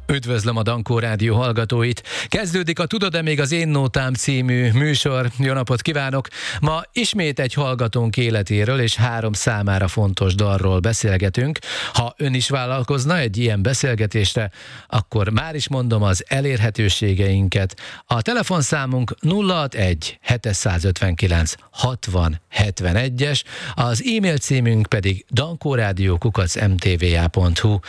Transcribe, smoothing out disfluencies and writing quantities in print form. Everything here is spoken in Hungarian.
Üdvözlöm a Dankó Rádió hallgatóit! Kezdődik a Tudod-e még az Én Nótám című műsor. Jó napot kívánok! Ma ismét egy hallgatónk életéről és 3 számára fontos dalról beszélgetünk. Ha ön is vállalkozna egy ilyen beszélgetésre, akkor már is mondom az elérhetőségeinket. A telefonszámunk 061 759 60 71-es, az e-mail címünk pedig dankórádió@mtva.hu.